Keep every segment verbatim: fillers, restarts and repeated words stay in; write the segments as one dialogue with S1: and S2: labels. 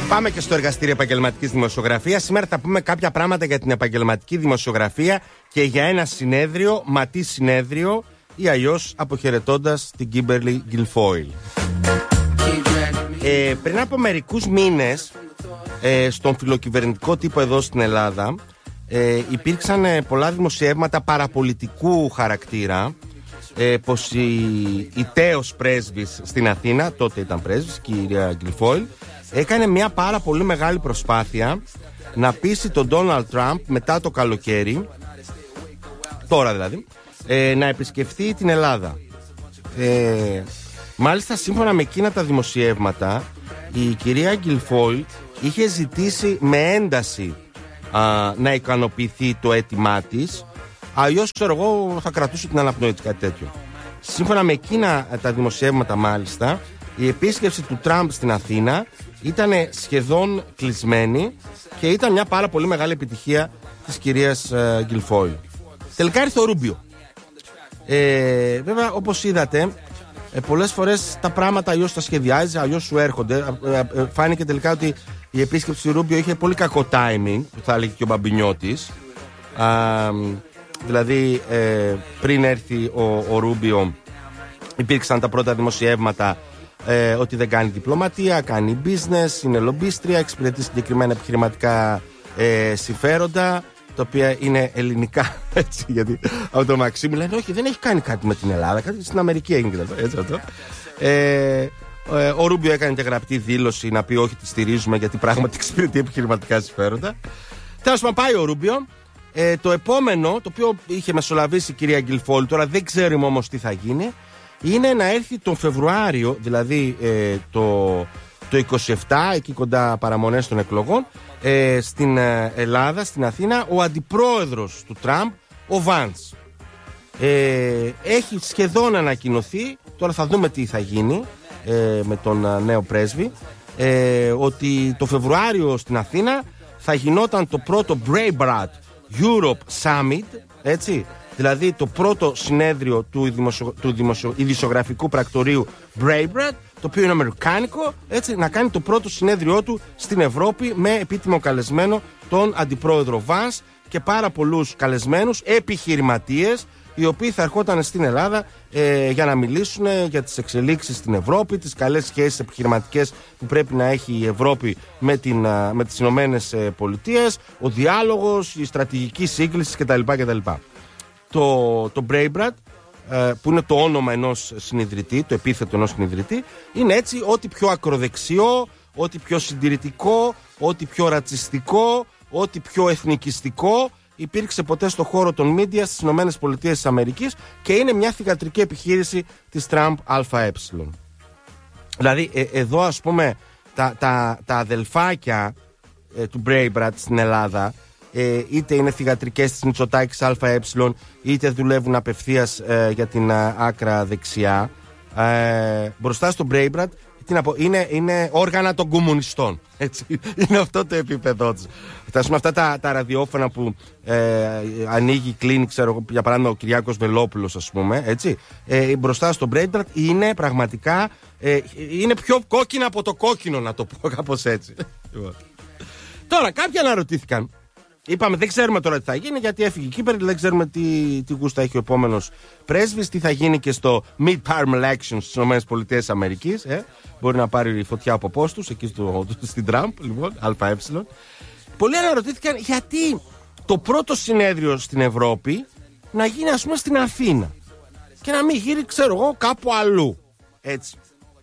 S1: Πάμε και στο εργαστήριο επαγγελματικής δημοσιογραφίας. Σήμερα θα πούμε κάποια πράγματα για την επαγγελματική δημοσιογραφία και για ένα συνέδριο, ματί συνέδριο, ή αλλιώς αποχαιρετώντας την Κίμπερλι Γκιλφόιλ. Ε, πριν από μερικούς μήνες, ε, στον φιλοκυβερνητικό τύπο εδώ στην Ελλάδα, ε, υπήρξαν ε, πολλά δημοσιεύματα παραπολιτικού χαρακτήρα, ε, πως η, η τέος πρέσβης στην Αθήνα, τότε ήταν πρέσβης, κυρία Γκιλφόιλ, έκανε μια πάρα πολύ μεγάλη προσπάθεια να πείσει τον Ντόναλντ Τραμπ μετά το καλοκαίρι, τώρα δηλαδή, ε, να επισκεφθεί την Ελλάδα. Ε, μάλιστα, σύμφωνα με εκείνα τα δημοσιεύματα, η κυρία Γκιλφόιλ είχε ζητήσει με ένταση α, να ικανοποιηθεί το αίτημά της, αλλιώς, ξέρω εγώ, θα κρατούσε την αναπνοή της, κάτι τέτοιο. Σύμφωνα με εκείνα τα δημοσιεύματα, μάλιστα, η επίσκεψη του Τραμπ στην Αθήνα ήταν σχεδόν κλεισμένη και ήταν μια πάρα πολύ μεγάλη επιτυχία της κυρίας ε, Γκιλφόιλ. Τελικά ήρθε ο Ρούμπιο. Ε, βέβαια, όπως είδατε, ε, πολλές φορές τα πράγματα αλλιώς τα σχεδιάζει, αλλιώς σου έρχονται. Ε, ε, φάνηκε τελικά ότι η επίσκεψη του Ρούμπιο είχε πολύ κακό timing, που θα έλεγε και ο Μπαμπινιώτης. Α, δηλαδή, ε, πριν έρθει ο, ο Ρούμπιο, υπήρξαν τα πρώτα δημοσιεύματα ε, ότι δεν κάνει διπλωματία, κάνει business, είναι λομπίστρια, εξυπηρετεί συγκεκριμένα επιχειρηματικά ε, συμφέροντα, τα οποία είναι ελληνικά, έτσι, γιατί από το Μαξίμου λένε όχι, δεν έχει κάνει κάτι με την Ελλάδα, κάτι στην Αμερική έγινε, έτσι αυτό. Ε, ε, ο Ρούμπιο έκανε και γραπτή δήλωση να πει όχι, τη στηρίζουμε γιατί πράγματι εξυπηρετεί επιχειρηματικά συμφέροντα. Τέλος πάντων, πάει ο Ρούμπιο. Ε, το επόμενο, το οποίο είχε μεσολαβήσει η κυρία Γκιλφόιλ, τώρα δεν ξέρουμε όμως τι θα γίνει, είναι να έρθει τον Φεβρουάριο, δηλαδή ε, το, το είκοσι επτά, εκεί κοντά παραμονές των εκλογών, ε, στην Ελλάδα, στην Αθήνα, ο αντιπρόεδρος του Τραμπ, ο Βάνς. Ε, έχει σχεδόν ανακοινωθεί, τώρα θα δούμε τι θα γίνει ε, με τον νέο πρέσβη, ε, ότι το Φεβρουάριο στην Αθήνα θα γινόταν το πρώτο Breitbart Europe Summit, έτσι, δηλαδή το πρώτο συνέδριο του, δημοσιο, του δημοσιο, ειδησιογραφικού πρακτορείου Breitbart, το οποίο είναι αμερικάνικο, έτσι, να κάνει το πρώτο συνέδριό του στην Ευρώπη με επίτιμο καλεσμένο τον αντιπρόεδρο Vance και πάρα πολλούς καλεσμένους επιχειρηματίες, οι οποίοι θα ερχόταν στην Ελλάδα ε, για να μιλήσουν για τις εξελίξεις στην Ευρώπη, τις καλές σχέσεις επιχειρηματικές που πρέπει να έχει η Ευρώπη με, την, με τις Ηνωμένες Πολιτείες, ο διάλογος, η στρατηγική σύγκληση κτλ. κτλ. Το, το Breitbart, ε, που είναι το όνομα ενός συνιδρυτή, το επίθετο ενός συνιδρυτή, είναι έτσι ό,τι πιο ακροδεξιό, ό,τι πιο συντηρητικό, ό,τι πιο ρατσιστικό, ό,τι πιο εθνικιστικό υπήρξε ποτέ στο χώρο των media στις Ηνωμένες Πολιτείες της Αμερικής και είναι μια θυγατρική επιχείρηση της Τραμπ ΑΕ. Δηλαδή ε, εδώ, ας πούμε, τα, τα, τα αδελφάκια ε, του Breitbart στην Ελλάδα, ε, είτε είναι θυγατρικές της Μητσοτάκης ΑΕ, είτε δουλεύουν απευθείας ε, για την α, άκρα δεξιά, ε, μπροστά στο Breitbart, τι να πω, είναι, είναι όργανα των κομμουνιστών. Έτσι. Είναι αυτό το επίπεδό τους. Αυτά τα, τα ραδιόφωνα που ε, ανοίγει, κλείνει, ξέρω, για παράδειγμα ο Κυριάκος Βελόπουλος, ας πούμε, έτσι, ε, μπροστά στο Breitbart είναι πραγματικά ε, είναι πιο κόκκινα από το κόκκινο, να το πω κάπως έτσι. Τώρα κάποιοι αναρωτήθηκαν, είπαμε δεν ξέρουμε τώρα τι θα γίνει γιατί έφυγε η Κύπερ, δεν ξέρουμε τι, τι γούστα έχει ο επόμενος πρέσβης, τι θα γίνει και στο midterm elections στις ΗΠΑ. Ε. Μπορεί να πάρει φωτιά από πόστους εκεί στο, στην Τραμπ, λοιπόν, ΑΕ. Πολλοί αναρωτήθηκαν γιατί το πρώτο συνέδριο στην Ευρώπη να γίνει, ας πούμε, στην Αθήνα και να μην γίνει, ξέρω εγώ, κάπου αλλού. Έτσι.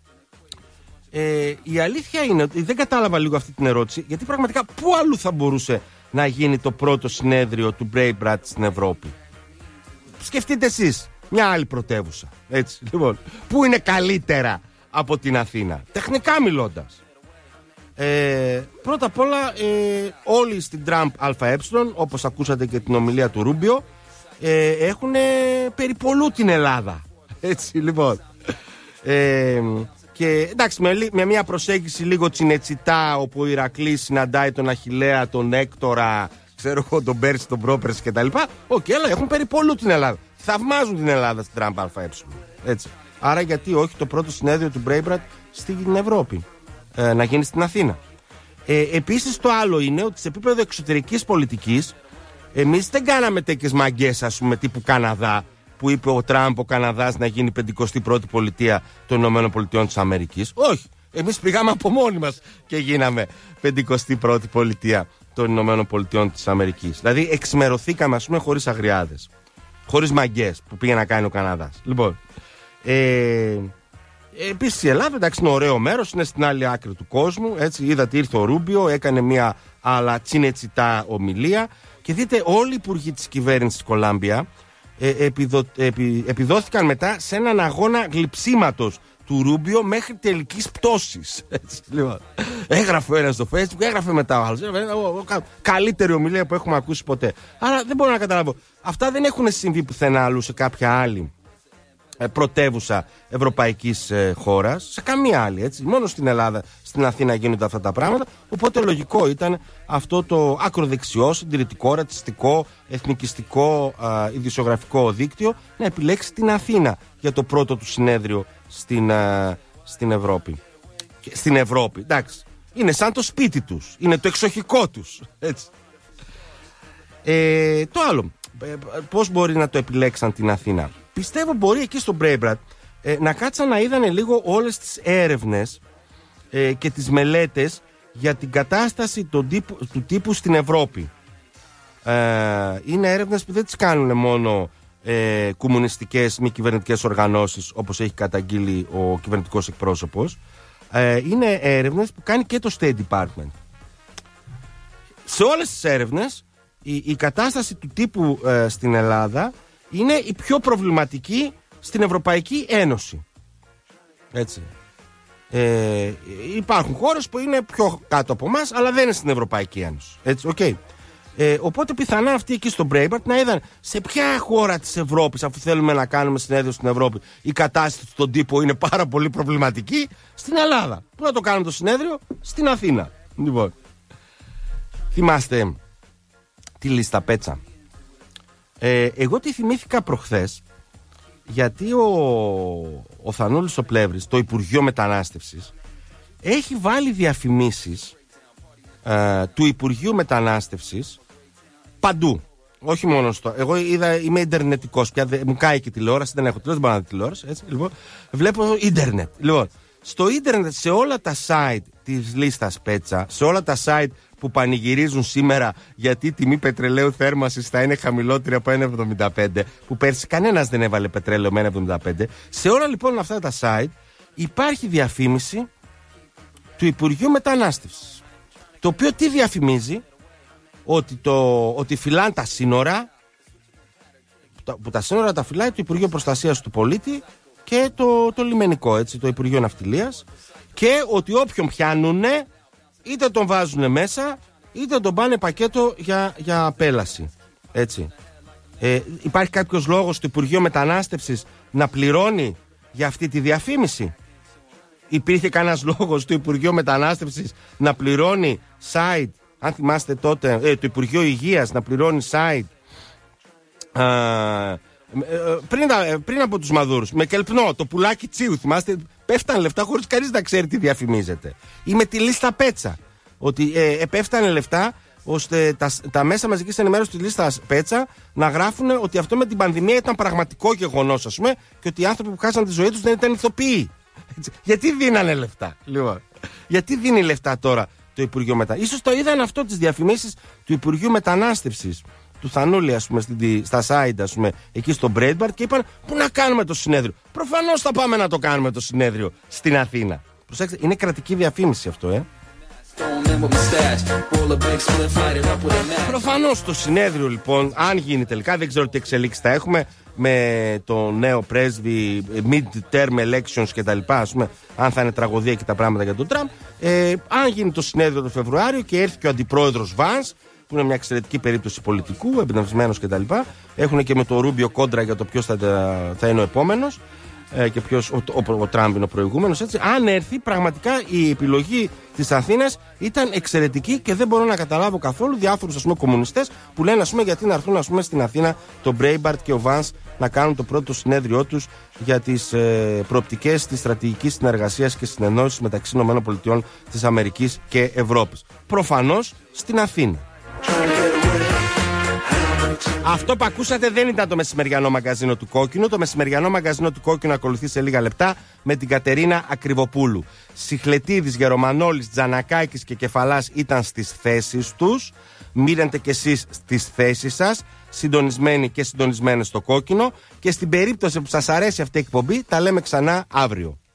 S1: Ε, η αλήθεια είναι ότι δεν κατάλαβα λίγο αυτή την ερώτηση, γιατί πραγματικά πού αλλού θα μπορούσε να γίνει το πρώτο συνέδριο του Breitbart στην Ευρώπη. Σκεφτείτε εσείς μια άλλη πρωτεύουσα, έτσι, λοιπόν, που είναι καλύτερα από την Αθήνα, τεχνικά μιλώντας. Ε, πρώτα απ' όλα, ε, όλοι στην Τραμπ ΑΕ, όπως ακούσατε και την ομιλία του Ρούμπιο, ε, έχουν ε, περιπολού την Ελλάδα. Έτσι, λοιπόν. Ε, και εντάξει, με, με μια προσέγγιση λίγο τσινετσιτά, όπου ο Ηρακλής συναντάει τον Αχιλλέα, τον Έκτορα, ξέρω εγώ, τον Πέρση, τον Πρόπερση κτλ. Οκ, okay, αλλά έχουν περιπολού την Ελλάδα. Θαυμάζουν την Ελλάδα στην Τραμπ ΑΕ. Έτσι. Άρα γιατί όχι το πρώτο συνέδριο του Breitbart στην Ευρώπη ε, να γίνει στην Αθήνα. Ε, επίσης το άλλο είναι ότι σε επίπεδο εξωτερικής πολιτικής εμείς δεν κάναμε τέτοιες μαγκές, ας πούμε, τύπου Καναδά, που είπε ο Τραμπ ο Καναδάς να γίνει πενηκοστή πρώτη πολιτεία των Ηνωμένων Πολιτειών της Αμερικής. Όχι, εμείς πήγαμε από μόνοι μας και γίναμε πενηκοστή πρώτη πολιτεία των Ηνωμένων Πολιτειών της Αμερικής. Δηλαδή εξημερωθήκαμε, ας πούμε, χωρίς αγριάδες, χωρίς μαγκές που πήγε να κάνει ο Καναδάς. Λοιπόν, ε, επίσης η Ελλάδα, εντάξει, είναι ωραίο μέρος, είναι στην άλλη άκρη του κόσμου. Έτσι, είδατε, ήρθε ο Ρούμπιο, έκανε μια άλλα τσινετσιτά ομιλία. Και δείτε, όλοι οι υπουργοί της κυβέρνησης Κολάμπια ε, επιδο, επι, επιδόθηκαν μετά σε έναν αγώνα γλυψίματος του Ρούμπιο μέχρι τελικής πτώσης. Έτσι, λοιπόν. Έγραφε ο ένας στο Facebook, έγραφε μετά ο άλλος. Καλύτερη ομιλία που έχουμε ακούσει ποτέ. Άρα δεν μπορώ να καταλάβω. Αυτά δεν έχουν συμβεί πουθενά αλλού σε κάποια άλλη πρωτεύουσα ευρωπαϊκής ε, χώρας, σε καμία άλλη, έτσι. Μόνο στην Ελλάδα, στην Αθήνα γίνονται αυτά τα πράγματα. Οπότε λογικό ήταν αυτό το ακροδεξιό, συντηρητικό, ρατσιστικό, εθνικιστικό, ε, ιδιοσιογραφικό δίκτυο να επιλέξει την Αθήνα για το πρώτο του συνέδριο στην, ε, στην Ευρώπη. Και στην Ευρώπη, εντάξει. Είναι σαν το σπίτι τους, είναι το εξοχικό τους, έτσι. Ε, το άλλο, ε, πώς μπορεί να το επιλέξαν την Αθήνα? Πιστεύω μπορεί εκεί στο Μπρέιμπρατ ε, να κάτσαν να είδανε λίγο όλες τις έρευνες ε, και τις μελέτες για την κατάσταση του τύπου, του τύπου στην Ευρώπη. Ε, είναι έρευνες που δεν τις κάνουν μόνο ε, κομμουνιστικές μη κυβερνητικές οργανώσεις, όπως έχει καταγγείλει ο κυβερνητικός εκπρόσωπος. Ε, είναι έρευνες που κάνει και το State Department. Σε όλες τις έρευνες η, η κατάσταση του τύπου ε, στην Ελλάδα είναι η πιο προβληματική στην Ευρωπαϊκή Ένωση. Έτσι. Ε, υπάρχουν χώρες που είναι πιο κάτω από εμάς, αλλά δεν είναι στην Ευρωπαϊκή Ένωση. Έτσι, okay. ε, οπότε πιθανά αυτοί εκεί στο Breitbart να είδαν σε ποια χώρα της Ευρώπης, αφού θέλουμε να κάνουμε συνέδριο στην Ευρώπη, η κατάσταση στον τύπο είναι πάρα πολύ προβληματική. Στην Ελλάδα. Πού να το κάνουμε το συνέδριο? Στην Αθήνα. Λοιπόν, θυμάστε τη λίστα Πέτσα? Ε, εγώ τη θυμήθηκα προχθές, γιατί ο, ο Θανούλης ο Πλεύρης, το Υπουργείο Μετανάστευσης, έχει βάλει διαφημίσεις ε, του Υπουργείου Μετανάστευσης παντού. Όχι μόνο στο. Εγώ είδα, είμαι ιντερνετικός πια, δε, μου κάει και τηλεόραση, δεν έχω τηλεόραση, μπορώ να δω τηλεόραση. Έτσι, λοιπόν, βλέπω ίντερνετ. Λοιπόν, στο ίντερνετ, σε όλα τα site της λίστας Πέτσα, σε όλα τα site που πανηγυρίζουν σήμερα γιατί η τιμή πετρελαίου θέρμανσης θα είναι χαμηλότερη από ένα κόμμα εβδομήντα πέντε, που πέρσι κανένας δεν έβαλε πετρέλαιο με ένα κόμμα εβδομήντα πέντε, σε όλα λοιπόν αυτά τα site υπάρχει διαφήμιση του Υπουργείου Μετανάστευσης, το οποίο τι διαφημίζει? Ότι, το, ότι φυλάνε τα σύνορα, που τα σύνορα τα φυλάει το Υπουργείο Προστασίας του Πολίτη και το, το λιμενικό, έτσι, το Υπουργείο Ναυτιλίας, και ότι όποιον πιάνουνε είτε τον βάζουν μέσα, είτε τον πάνε πακέτο για, για απέλαση. Έτσι. Ε, υπάρχει κάποιος λόγος στο Υπουργείο Μετανάστευσης να πληρώνει για αυτή τη διαφήμιση? Υπήρχε κανένας λόγος στο Υπουργείο Μετανάστευσης να πληρώνει site, αν θυμάστε τότε, ε, το Υπουργείο Υγείας να πληρώνει site ε, ε, πριν, πριν από τους Μαδούρους, με κελπνό, το πουλάκι Τσίου, θυμάστε, πέφτανε λεφτά χωρίς κανείς να ξέρει τι διαφημίζεται. Ή με τη λίστα Πέτσα, ότι ε, επέφτανε λεφτά ώστε τα, τα μέσα μαζικής ενημέρωσης της λίστας Πέτσα να γράφουν ότι αυτό με την πανδημία ήταν πραγματικό γεγονός, ας πούμε, και ότι οι άνθρωποι που χάσαν τη ζωή τους δεν ήταν ηθοποιοί. Έτσι. Γιατί δίνανε λεφτά, λοιπόν. Γιατί δίνει λεφτά τώρα το Υπουργείο Μετανάστευσης? Ίσως το είδαν αυτό, τις διαφημίσεις του Υπουργείου Μετανάστευσης, του Θανούλη, ας πούμε, στη, στα site, ας πούμε, εκεί στο Breitbart, και είπαν πού να κάνουμε το συνέδριο. Προφανώς θα πάμε να το κάνουμε το συνέδριο στην Αθήνα. Προσέξτε, είναι κρατική διαφήμιση αυτό, ε. Προφανώς το συνέδριο, λοιπόν, αν γίνει τελικά, δεν ξέρω τι εξελίξεις θα έχουμε με το νέο πρέσβη, mid-term elections κτλ. Ας πούμε, αν θα είναι τραγωδία και τα πράγματα για τον Τραμπ. Ε, αν γίνει το συνέδριο το Φεβρουάριο και έρθει και ο αντιπρόεδρος Βανς, που είναι μια εξαιρετική περίπτωση πολιτικού, εμπνευσμένος κτλ. Έχουν και με το Ρούμπιο κόντρα για το ποιος θα, θα είναι ο επόμενος ε, και ποιος, ο, ο, ο, ο Τραμπ είναι ο προηγούμενος. Έτσι. Αν έρθει, πραγματικά η επιλογή της Αθήνας ήταν εξαιρετική και δεν μπορώ να καταλάβω καθόλου διάφορους, ας πούμε, κομμουνιστές που λένε, ας πούμε, γιατί να έρθουν, ας πούμε, στην Αθήνα το Breitbart και ο Vance να κάνουν το πρώτο συνέδριό τους για τις ε, προοπτικές της στρατηγικής συνεργασίας και συνεννόησης μεταξύ ΗΠΑ της Αμερικής και Ευρώπης. Προφανώς στην Αθήνα. Αυτό που ακούσατε δεν ήταν το μεσημεριανό μαγκαζίνο του Κόκκινου. Το μεσημεριανό μαγκαζίνο του Κόκκινου ακολουθεί σε λίγα λεπτά με την Κατερίνα Ακριβοπούλου. Σιχλετίδης, Γερομανόλης, Τζανακάκης και Κεφαλάς ήταν στις θέσεις τους. Μείνετε κι εσείς στις θέσεις σας, συντονισμένοι και συντονισμένες στο Κόκκινο. Και στην περίπτωση που σας αρέσει αυτή η εκπομπή, τα λέμε ξανά αύριο.